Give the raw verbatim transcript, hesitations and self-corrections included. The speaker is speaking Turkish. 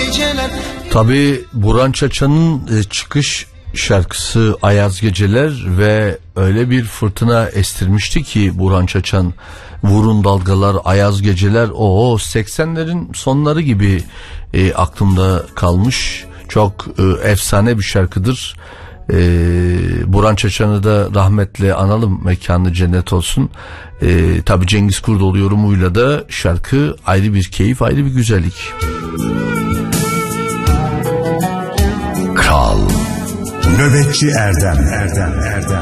geceler. Tabii Burhan Çaçan'ın çıkış şarkısı Ayaz Geceler ve öyle bir fırtına estirmişti ki Burhan Çaçan, vurun dalgalar, ayaz geceler, o seksenlerin sonları gibi e, aklımda kalmış. Çok e, efsane bir şarkıdır. E, Burhan Çaçan'ı da rahmetle analım, mekanı cennet olsun. E, tabii Cengiz Kurdoğlu yorumuyla da şarkı ayrı bir keyif, ayrı bir güzellik. Kral Nöbetçi Erdem Erdem Erdem